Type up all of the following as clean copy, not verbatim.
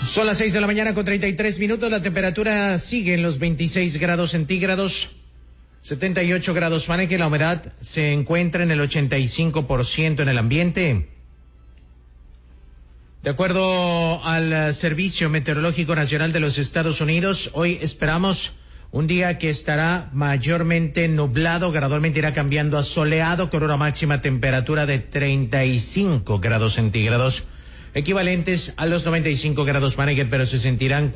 Son las 6 de la mañana con 33 minutos. La temperatura sigue en los 26 grados centígrados, 78 grados Fahrenheit. La humedad se encuentra en el 85% en el ambiente. De acuerdo al Servicio Meteorológico Nacional de los Estados Unidos, hoy esperamos un día que estará mayormente nublado, gradualmente irá cambiando a soleado, con una máxima temperatura de 35 grados centígrados, equivalentes a los 95 grados Fahrenheit, pero se sentirán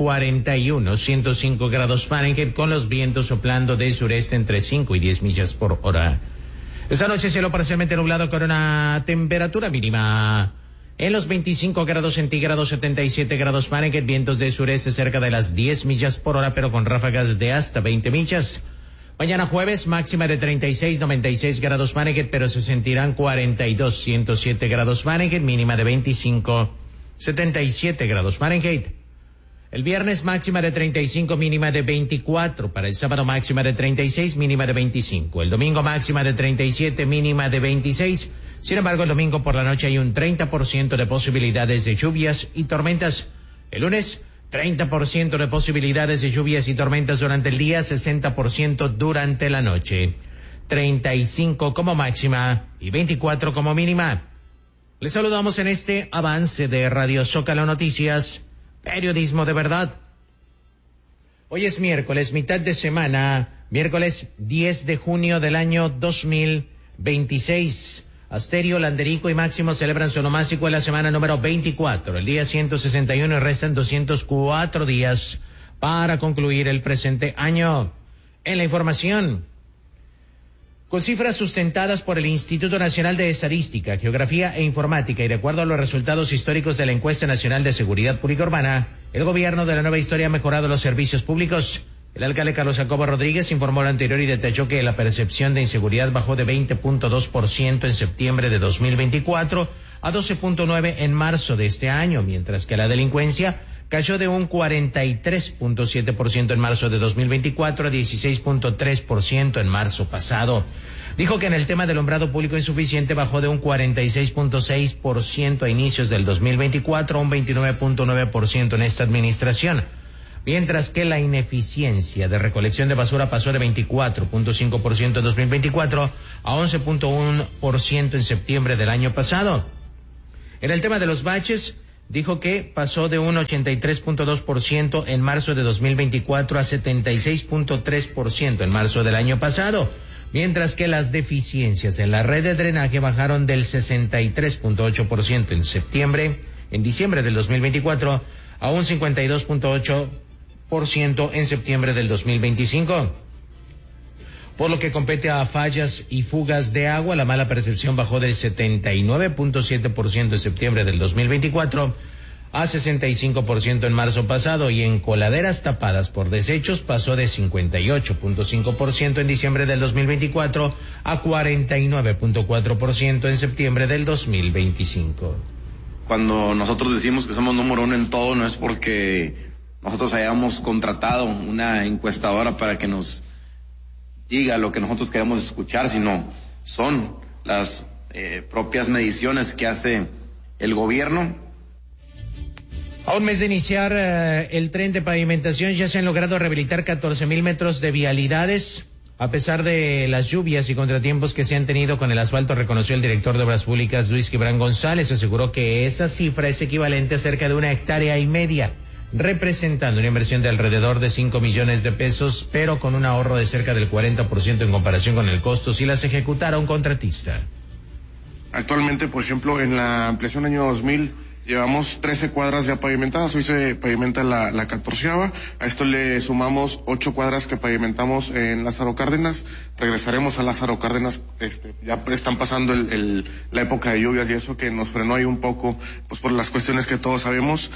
105 grados Fahrenheit, con los vientos soplando de sureste entre 5 y 10 millas por hora. Esta noche cielo parcialmente nublado con una temperatura mínima en los 25 grados centígrados, 77 grados Fahrenheit, vientos de sureste cerca de las 10 millas por hora, pero con ráfagas de hasta 20 millas. Mañana jueves, máxima de 36, 96 grados Fahrenheit, pero se sentirán 107 grados Fahrenheit, mínima de 25, 77 grados Fahrenheit. El viernes, máxima de 35, mínima de 24. Para el sábado, máxima de 36, mínima de 25. El domingo, máxima de 37, mínima de 26. Sin embargo, el domingo por la noche hay un 30% de posibilidades de lluvias y tormentas. El lunes, 30% de posibilidades de lluvias y tormentas durante el día, 60% durante la noche. 35 como máxima y 24 como mínima. Les saludamos en este avance de Radio Zócalo Noticias, periodismo de verdad. Hoy es miércoles, mitad de semana, miércoles 10 de junio del año 2026. Asterio, Landerico y Máximo celebran su onomástico en la semana número 24, el día 161, y restan 204 días para concluir el presente año. En la información, con cifras sustentadas por el Instituto Nacional de Estadística, Geografía e Informática y de acuerdo a los resultados históricos de la Encuesta Nacional de Seguridad Pública Urbana, el gobierno de la nueva historia ha mejorado los servicios públicos. El alcalde Carlos Jacobo Rodríguez informó lo anterior y detalló que la percepción de inseguridad bajó de 20.2% en septiembre de 2024 a 12.9% en marzo de este año, mientras que la delincuencia cayó de un 43.7% en marzo de 2024 a 16.3% en marzo pasado. Dijo que en el tema del alumbrado público insuficiente bajó de un 46.6% a inicios del 2024 a un 29.9% en esta administración, mientras que la ineficiencia de recolección de basura pasó de 24.5% en 2024 a 11.1% en septiembre del año pasado. En el tema de los baches, dijo que pasó de un 83.2% en marzo de 2024 a 76.3% en marzo del año pasado, mientras que las deficiencias en la red de drenaje bajaron del 63.8% en diciembre del 2024 a un 52.8% en septiembre del 2025. Por lo que compete a fallas y fugas de agua, la mala percepción bajó del 79.7% en septiembre del 2024 a 65% en marzo pasado, y en coladeras tapadas por desechos pasó de 58.5% en diciembre del 2024 a 49.4% en septiembre del 2025. Cuando nosotros decimos que somos número uno en todo, no es porque nosotros hayamos contratado una encuestadora para que nos diga lo que nosotros queremos escuchar, sino son las propias mediciones que hace el gobierno. A un mes de iniciar el tren de pavimentación, ya se han logrado rehabilitar 14,000 metros de vialidades. A pesar de las lluvias y contratiempos que se han tenido con el asfalto, reconoció el director de Obras Públicas, Luis Gibran González. Aseguró que esa cifra es equivalente a cerca de 1,5 hectáreas, representando una inversión de alrededor de 5 millones de pesos, pero con un ahorro de cerca del 40% en comparación con el costo si las ejecutara un contratista. Actualmente, por ejemplo, en la ampliación año 2000, llevamos 13 cuadras ya pavimentadas. Hoy se pavimenta la 14ª. A esto le sumamos 8 cuadras que pavimentamos en Lázaro Cárdenas. Regresaremos a Lázaro Cárdenas. Ya están pasando la época de lluvias y eso que nos frenó ahí un poco, pues por las cuestiones que todos sabemos.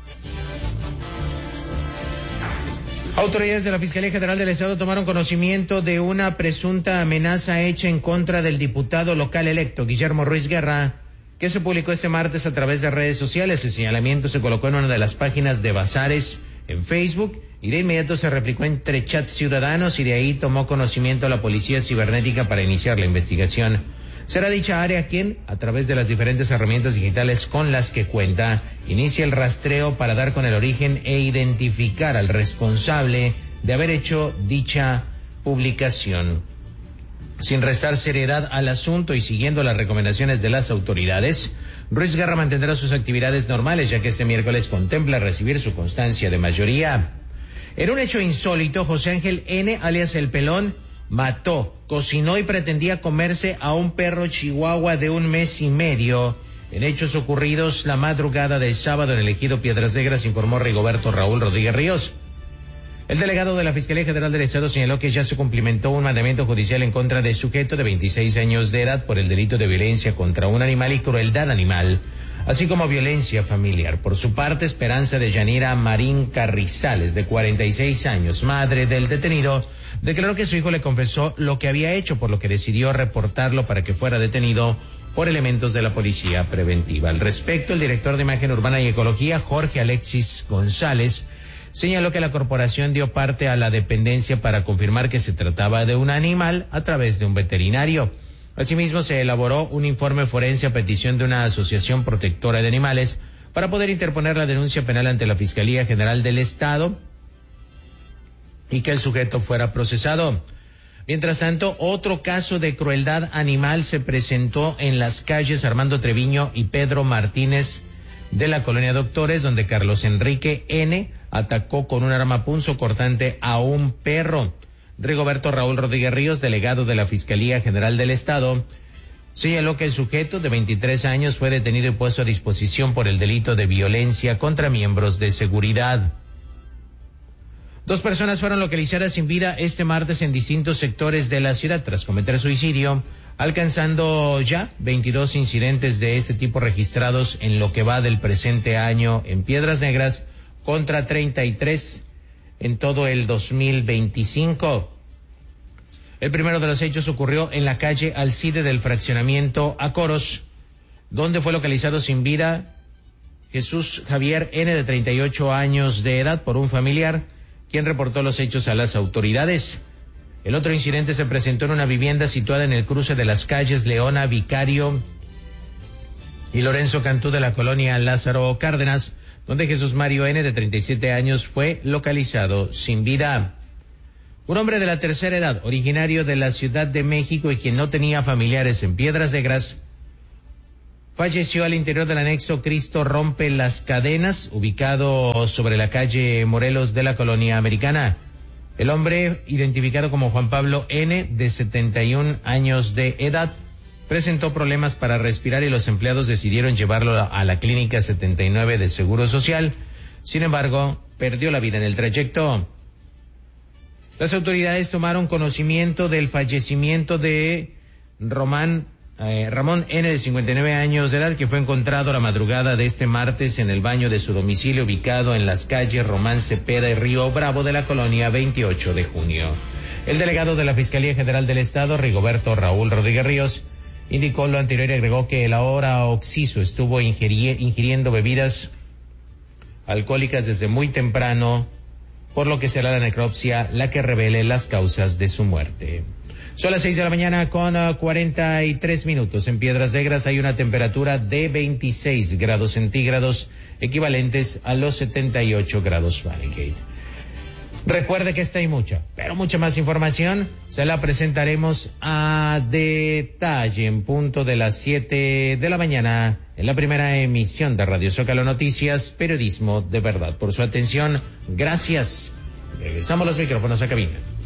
Autoridades de la Fiscalía General del Estado tomaron conocimiento de una presunta amenaza hecha en contra del diputado local electo, Guillermo Ruiz Guerra, que se publicó este martes a través de redes sociales. El señalamiento se colocó en una de las páginas de Bazares en Facebook y de inmediato se replicó entre chats ciudadanos, y de ahí tomó conocimiento a la Policía Cibernética para iniciar la investigación. Será dicha área quien, a través de las diferentes herramientas digitales con las que cuenta, inicie el rastreo para dar con el origen e identificar al responsable de haber hecho dicha publicación. Sin restar seriedad al asunto y siguiendo las recomendaciones de las autoridades, Ruiz Guerra mantendrá sus actividades normales, ya que este miércoles contempla recibir su constancia de mayoría. En un hecho insólito, José Ángel N., alias El Pelón, mató, cocinó y pretendía comerse a un perro chihuahua de 1 mes y medio. En hechos ocurridos la madrugada del sábado en el ejido Piedras Negras, informó Rigoberto Raúl Rodríguez Ríos. El delegado de la Fiscalía General del Estado señaló que ya se cumplimentó un mandamiento judicial en contra de sujeto de 26 años de edad por el delito de violencia contra un animal y crueldad animal, así como violencia familiar. Por su parte, Esperanza de Yanira Marín Carrizales, de 46 años, madre del detenido, declaró que su hijo le confesó lo que había hecho, por lo que decidió reportarlo para que fuera detenido por elementos de la policía preventiva. Al respecto, el director de Imagen Urbana y Ecología, Jorge Alexis González, señaló que la corporación dio parte a la dependencia para confirmar que se trataba de un animal a través de un veterinario. Asimismo, se elaboró un informe forense a petición de una asociación protectora de animales para poder interponer la denuncia penal ante la Fiscalía General del Estado y que el sujeto fuera procesado. Mientras tanto, otro caso de crueldad animal se presentó en las calles Armando Treviño y Pedro Martínez de la colonia Doctores, donde Carlos Enrique N. atacó con un arma punzocortante a un perro. Rigoberto Raúl Rodríguez Ríos, delegado de la Fiscalía General del Estado, señaló que el sujeto de 23 años fue detenido y puesto a disposición por el delito de violencia contra miembros de seguridad. 2 personas fueron localizadas sin vida este martes en distintos sectores de la ciudad tras cometer suicidio, alcanzando ya 22 incidentes de este tipo registrados en lo que va del presente año en Piedras Negras, contra 33 en todo el 2025. El primero de los hechos ocurrió en la calle Alcide del fraccionamiento Acoros, donde fue localizado sin vida Jesús Javier N., de 38 años de edad, por un familiar, quien reportó los hechos a las autoridades. El otro incidente se presentó en una vivienda situada en el cruce de las calles Leona Vicario y Lorenzo Cantú de la colonia Lázaro Cárdenas, donde Jesús Mario N., de 37 años, fue localizado sin vida. Un hombre de la tercera edad, originario de la Ciudad de México y quien no tenía familiares en Piedras Negras, falleció al interior del anexo Cristo Rompe las Cadenas, ubicado sobre la calle Morelos de la colonia Americana. El hombre, identificado como Juan Pablo N., de 71 años de edad, presentó problemas para respirar y los empleados decidieron llevarlo a la clínica 79 de Seguro Social. Sin embargo, perdió la vida en el trayecto. Las autoridades tomaron conocimiento del fallecimiento de Ramón N., de 59 años de edad, que fue encontrado la madrugada de este martes en el baño de su domicilio ubicado en las calles Román Cepeda y Río Bravo de la colonia 28 de junio. El delegado de la Fiscalía General del Estado, Rigoberto Raúl Rodríguez Ríos, indicó lo anterior y agregó que el ahora occiso estuvo ingiriendo bebidas alcohólicas desde muy temprano, por lo que será la necropsia la que revele las causas de su muerte. Son las 6 de la mañana con 43 minutos. En Piedras Negras hay una temperatura de 26 grados centígrados, equivalentes a los 78 grados Fahrenheit. Recuerde que esta y mucha, pero mucha más información se la presentaremos a detalle en punto de las 7 de la mañana en la primera emisión de Radio Zócalo Noticias, periodismo de verdad. Por su atención, gracias. Regresamos los micrófonos a cabina.